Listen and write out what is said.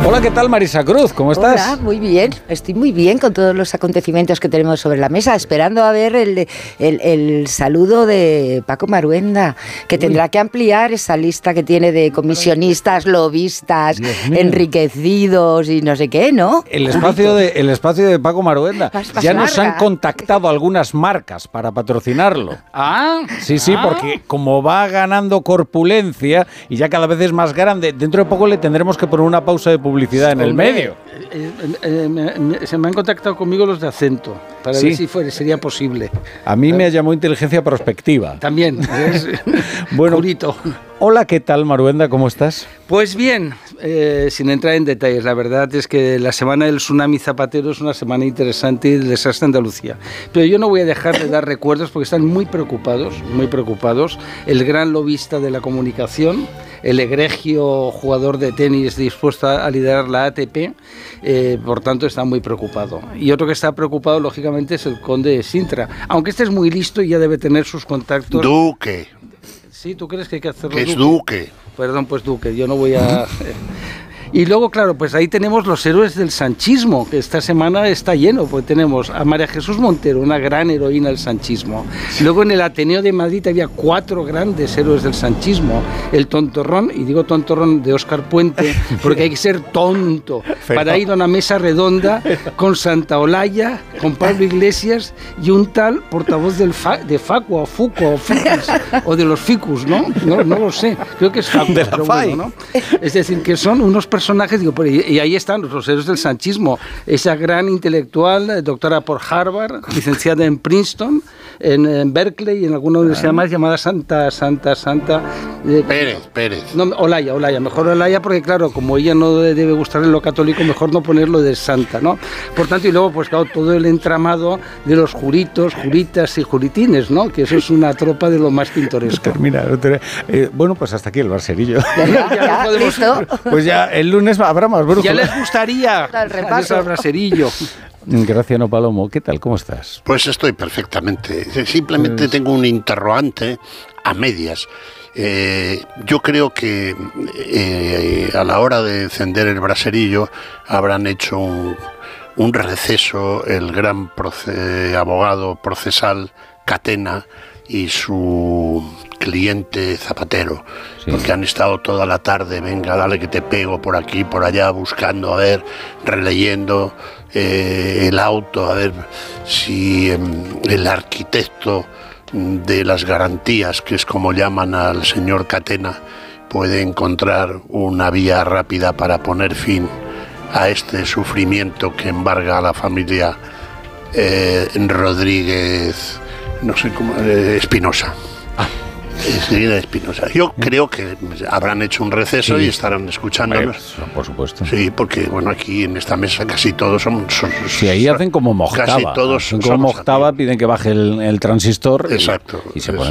Hola, ¿qué tal, Marisa Cruz? ¿Cómo estás? Hola, muy bien. Estoy muy bien con todos los acontecimientos que tenemos sobre la mesa, esperando a ver el saludo de Paco Maruenda, que tendrá que ampliar esa lista que tiene de comisionistas, lobistas, enriquecidos y no sé qué, ¿no? El espacio de Paco Maruenda. Ya nos han contactado algunas marcas para patrocinarlo. Sí, porque como va ganando corpulencia y ya cada vez es más grande, dentro de poco le tendremos que poner una pausa de publicidad en el medio. Se me han contactado conmigo los de Acento para ver si sería posible. A mí me llamó inteligencia prospectiva. También. Bueno, Jurito. Hola, ¿qué tal, Maruenda? ¿Cómo estás? Pues bien, sin entrar en detalles, la verdad es que la semana del tsunami zapatero es una semana interesante y del desastre de Andalucía. Pero yo no voy a dejar de dar recuerdos porque están muy preocupados. El gran lobista de la comunicación, el egregio jugador de tenis dispuesto a liderar la ATP, por tanto está muy preocupado. Y otro que está preocupado, lógicamente, es el conde de Sintra. Aunque este es muy listo y ya debe tener sus contactos. Duque. Sí, ¿tú crees que hay que hacerlo? Que es Duque. Perdón, pues Duque, yo no voy a... Y luego, claro, pues ahí tenemos los héroes del sanchismo, que esta semana está lleno, pues tenemos a María Jesús Montero, una gran heroína del sanchismo. Luego en el Ateneo de Madrid había 4 grandes héroes del sanchismo. El tontorrón, y digo tontorrón de Óscar Puente, porque hay que ser tonto para ir a una mesa redonda con Santa Olaya, con Pablo Iglesias y un tal portavoz de Facua, o Fuco, o Ficus, o de los Ficus, ¿no? No lo sé, creo que es Facua, de la pero FAI. bueno, ¿no? Es decir, que son unos personajes, y ahí están los héroes del sanchismo. Esa gran intelectual, doctora por Harvard, licenciada en Princeton, en Berkeley y en alguna universidad más, llamada Santa Pérez. No, Olaya, mejor Olaya, porque claro, como ella no debe gustarle lo católico, mejor no ponerlo de santa, ¿no? Por tanto, y luego, pues claro, todo el entramado de los juritos, juritas y juritines, ¿no? Que eso es una tropa de lo más pintoresco. Bueno, pues hasta aquí el Barcerillo. Ya, listo. Pues ya el lunes habrá más brújula. Ya les gustaría el repaso al braserillo. Graciano Palomo, ¿qué tal? ¿Cómo estás? Pues estoy perfectamente. Simplemente tengo un interrogante a medias. Yo creo que a la hora de encender el braserillo habrán hecho un receso el gran abogado procesal Catena y su cliente Zapatero, porque han estado toda la tarde, venga, dale que te pego por aquí, por allá, buscando, a ver, releyendo el auto, a ver si el arquitecto de las garantías, que es como llaman al señor Catena, puede encontrar una vía rápida para poner fin a este sufrimiento que embarga a la familia Rodríguez, no sé cómo, Espinosa. Espinosa. Yo creo que habrán hecho un receso y estarán escuchándonos. Por supuesto. Sí, porque bueno, aquí en esta mesa casi todos son sí, ahí hacen como Mojtaba. Casi todos como Mojtaba, piden que baje el transistor. Exacto. Y se ponen